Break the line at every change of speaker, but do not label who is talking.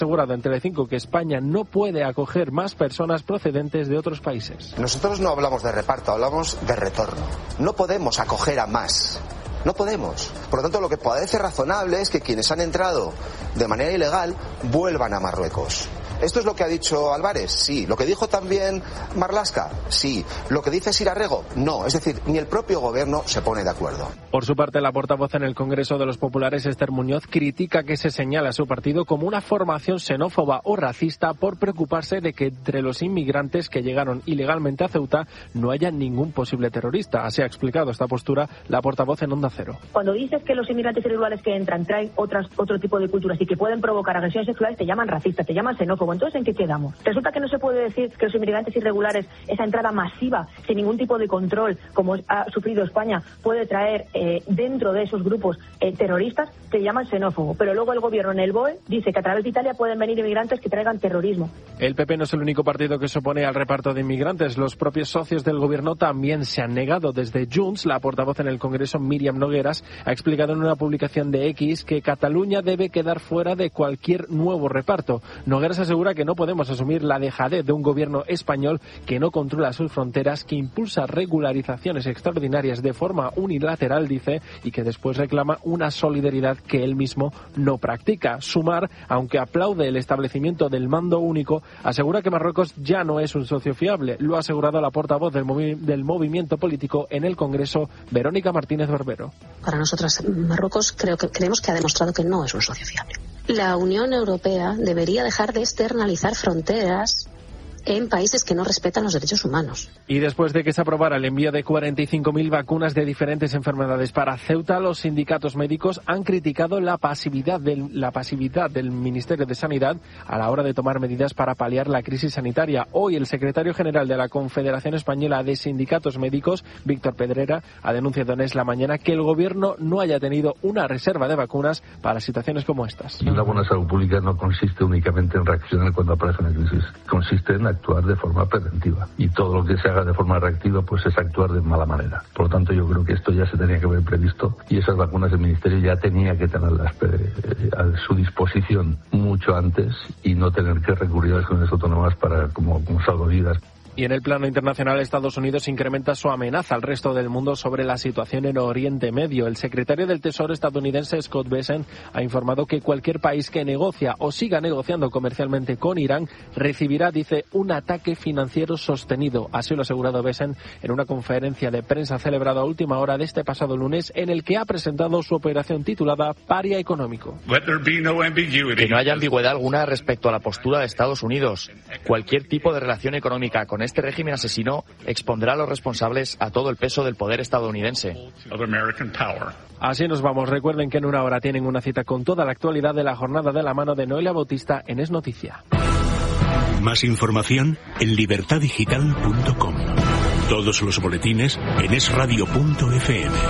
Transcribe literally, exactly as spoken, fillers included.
asegurado en Telecinco que España no puede acoger más personas procedentes de otros países.
Nosotros no hablamos de reparto, hablamos de retorno. No podemos acoger a más. No podemos. Por lo tanto, lo que parece razonable es que quienes han entrado de manera ilegal vuelvan a Marruecos. ¿Esto es lo que ha dicho Álvarez? Sí. ¿Lo que dijo también Marlaska? Sí. ¿Lo que dice Sirarrego? No. Es decir, ni el propio gobierno se pone de acuerdo.
Por su parte, la portavoz en el Congreso de los Populares, Esther Muñoz, critica que se señale a su partido como una formación xenófoba o racista por preocuparse de que entre los inmigrantes que llegaron ilegalmente a Ceuta no haya ningún posible terrorista. Así ha explicado esta postura la portavoz en Onda Cero.
Cuando dices que los inmigrantes irregulares que entran traen otras, otro tipo de culturas y que pueden provocar agresiones sexuales, te llaman racista, te llaman xenófobo. Entonces, ¿en qué quedamos? Resulta que no se puede decir que los inmigrantes irregulares, esa entrada masiva, sin ningún tipo de control, como ha sufrido España, puede traer eh, dentro de esos grupos eh, terroristas, te llaman xenófobo. Pero luego el gobierno en el B O E dice que a través de Italia pueden venir inmigrantes que traigan terrorismo.
El P P no es el único partido que se opone al reparto de inmigrantes. Los propios socios del gobierno también se han negado. Desde Junts, la portavoz en el Congreso, Míriam Nogueras, ha explicado en una publicación de X que Cataluña debe quedar fuera de cualquier nuevo reparto. Nogueras asegura que no podemos asumir la dejadez de un gobierno español que no controla sus fronteras, que impulsa regularizaciones extraordinarias de forma unilateral, dice, y que después reclama una solidaridad que él mismo no practica. Sumar, aunque aplaude el establecimiento del mando único, asegura que Marruecos ya no es un socio fiable. Lo ha asegurado la portavoz del, movi- del movimiento político en el Congreso, Verónica Martínez Barbero.
Para nosotras, Marruecos creo que creemos que ha demostrado que no es un socio fiable. La Unión Europea debería dejar de externalizar fronteras en países que no respetan los derechos humanos.
Y después de que se aprobara el envío de cuarenta y cinco mil vacunas de diferentes enfermedades para Ceuta, los sindicatos médicos han criticado la pasividad del, la pasividad del Ministerio de Sanidad a la hora de tomar medidas para paliar la crisis sanitaria. Hoy el secretario general de la Confederación Española de Sindicatos Médicos, Víctor Pedrera, ha denunciado en Es la Mañana que el gobierno no haya tenido una reserva de vacunas para situaciones como estas.
Y una buena salud pública no consiste únicamente en reaccionar cuando aparece una crisis, consiste en actuar de forma preventiva, y todo lo que se haga de forma reactiva pues es actuar de mala manera. Por lo tanto, yo creo que esto ya se tenía que haber previsto y esas vacunas el Ministerio ya tenía que tenerlas a su disposición mucho antes y no tener que recurrir a las comunidades autónomas para como, como salvavidas.
Y en el plano internacional, Estados Unidos incrementa su amenaza al resto del mundo sobre la situación en Oriente Medio. El secretario del Tesoro estadounidense, Scott Bessent, ha informado que cualquier país que negocia o siga negociando comercialmente con Irán recibirá, dice, un ataque financiero sostenido. Así lo ha asegurado Bessent en una conferencia de prensa celebrada a última hora de este pasado lunes, en el que ha presentado su operación titulada Paria Económico.
Que no haya ambigüedad alguna respecto a la postura de Estados Unidos. Cualquier tipo de relación económica con este régimen asesino expondrá a los responsables a todo el peso del poder estadounidense.
Así nos vamos. Recuerden que en una hora tienen una cita con toda la actualidad de la jornada de la mano de Noelia Bautista en Es Noticia.
Más información en libertad digital punto com. Todos los boletines en es radio punto efe eme.